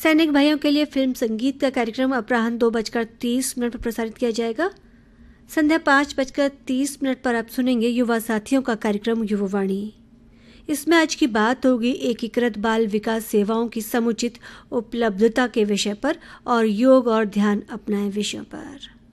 सैनिक भाइयों के लिए फिल्म संगीत का कार्यक्रम अपराह्न 2:30 पर प्रसारित किया जाएगा। संध्या 5:30 पर आप सुनेंगे युवा साथियों का कार्यक्रम युवावाणी। इसमें आज की बात होगी एकीकृत बाल विकास सेवाओं की समुचित उपलब्धता के विषय पर और योग और ध्यान अपनाएं विषयों पर।